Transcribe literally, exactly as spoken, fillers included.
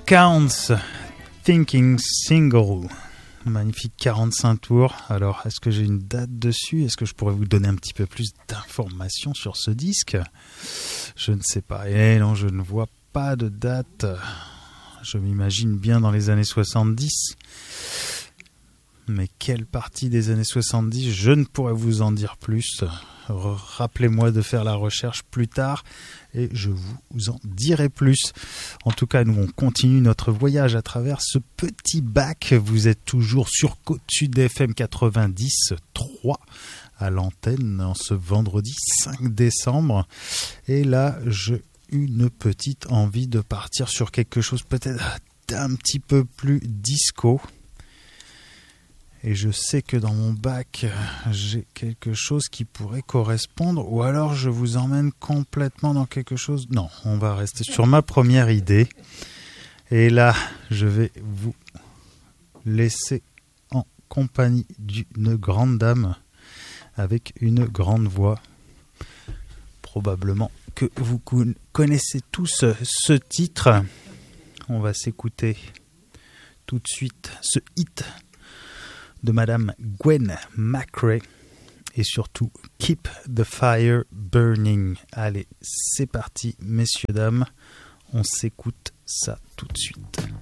Counts, Thinking Single. Magnifique quarante-cinq tours. Alors, est-ce que j'ai une date dessus? Est-ce que je pourrais vous donner un petit peu plus d'informations sur ce disque? Je ne sais pas. Et non, je ne vois pas de date. Je m'imagine bien dans les années soixante-dix. Mais quelle partie des années soixante-dix? Je ne pourrais vous en dire plus. Rappelez-moi de faire la recherche plus tard et je vous en dirai plus. En tout cas, nous on continue notre voyage à travers ce petit bac. Vous êtes toujours sur Côte Sud F M quatre-vingt-dix trois à l'antenne en ce vendredi cinq décembre. Et là, j'ai une petite envie de partir sur quelque chose peut-être d'un petit peu plus disco. Et je sais que dans mon bac, j'ai quelque chose qui pourrait correspondre. Ou alors je vous emmène complètement dans quelque chose. Non, on va rester sur ma première idée. Et là, je vais vous laisser en compagnie d'une grande dame avec une grande voix. Probablement que vous connaissez tous ce titre. On va s'écouter tout de suite ce hit de Madame Gwen McRae et surtout Keep the Fire Burning. Allez, c'est parti, messieurs, dames, on s'écoute ça tout de suite.